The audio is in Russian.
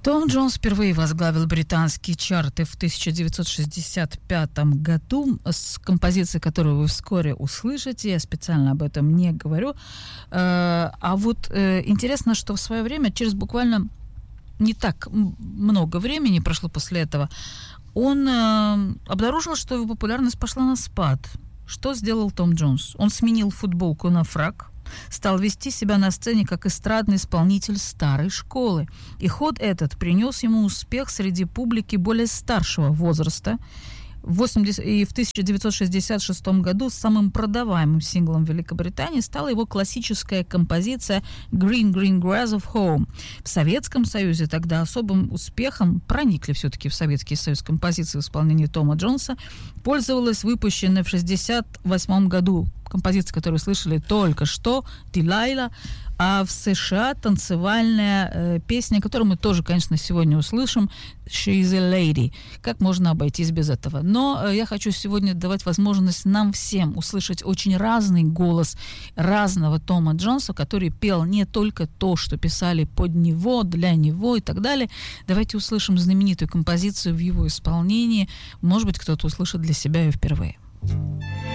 Том Джонс впервые возглавил британские чарты в 1965 году с композицией, которую вы вскоре услышите. Я специально об этом не говорю. А вот интересно, что в свое время, через буквально не так много времени прошло после этого, он обнаружил, что его популярность пошла на спад. Что сделал Том Джонс? Он сменил футболку на фрак, стал вести себя на сцене как эстрадный исполнитель старой школы. И ход этот принес ему успех среди публики более старшего возраста. И в 1966 году самым продаваемым синглом в Великобритании стала его классическая композиция «Green, Green Grass of Home». В Советском Союзе тогда особым успехом проникли все-таки в Советский Союз композиции в исполнении Тома Джонса. Пользовалась выпущенная в 1968 году композиция, которую слышали только что, «Delilah», а в США танцевальная песня, которую мы тоже, конечно, сегодня услышим, «She is a Lady». Как можно обойтись без этого? Но я хочу сегодня давать возможность нам всем услышать очень разный голос разного Тома Джонса, который пел не только то, что писали под него, для него и так далее. Давайте услышим знаменитую композицию в его исполнении. Может быть, кто-то услышит для себя ее впервые.